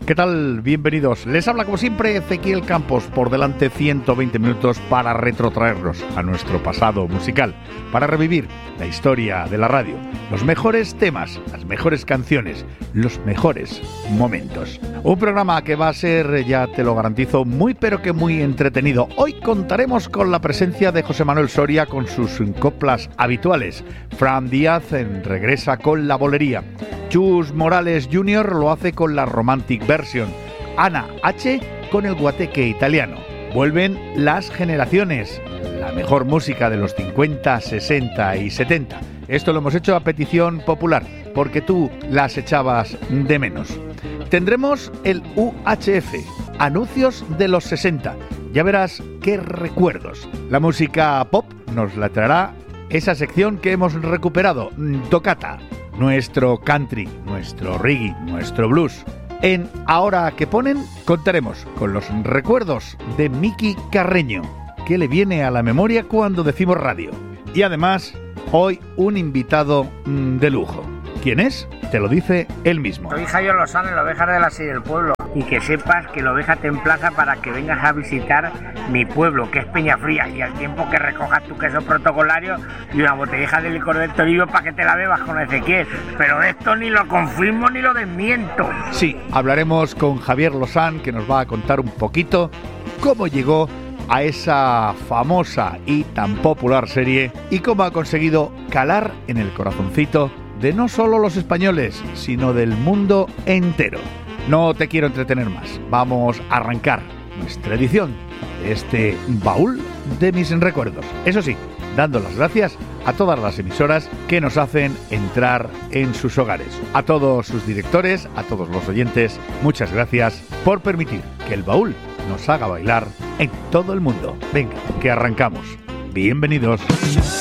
¿Qué tal? Bienvenidos. Les habla como siempre Ezequiel Campos. Por delante 120 minutos para retrotraernos a nuestro pasado musical, para revivir la historia de la radio, los mejores temas, las mejores canciones, los mejores momentos. Un programa que va a ser, ya te lo garantizo, muy pero que muy entretenido. Hoy contaremos con la presencia de José Manuel Soria con sus coplas habituales. Fran Díaz regresa con la bolería. Chus Morales Jr. lo hace con la Romantic Version. Ana H. con el guateque italiano. Vuelven las generaciones, la mejor música de los 50, 60 y 70. Esto lo hemos hecho a petición popular, porque tú las echabas de menos. Tendremos el UHF, anuncios de los 60. Ya verás qué recuerdos. La música pop nos la traerá esa sección que hemos recuperado, Tocata. Nuestro country, nuestro reggae, nuestro blues. En Ahora que ponen, contaremos con los recuerdos de Miki Carreño, que le viene a la memoria cuando decimos radio. Y además, hoy un invitado de lujo. ¿Quién es? Te lo dice él mismo. Soy Javier Lozano, el Oveja de la Silla del Pueblo. Y que sepas que el Oveja te emplaza para que vengas a visitar mi pueblo, que es Peñafría, y al tiempo que recojas tu queso protocolario y una botella de licor del Toribio para que te la bebas con Ezequiel. Pero de esto ni lo confirmo ni lo desmiento. Sí, hablaremos con Javier Lozano, que nos va a contar un poquito cómo llegó a esa famosa y tan popular serie y cómo ha conseguido calar en el corazoncito de no solo los españoles, sino del mundo entero. No te quiero entretener más. Vamos a arrancar nuestra edición de este baúl de mis recuerdos. Eso sí, dando las gracias a todas las emisoras que nos hacen entrar en sus hogares. A todos sus directores, a todos los oyentes, muchas gracias por permitir que el baúl nos haga bailar en todo el mundo. Venga, que arrancamos. Bienvenidos.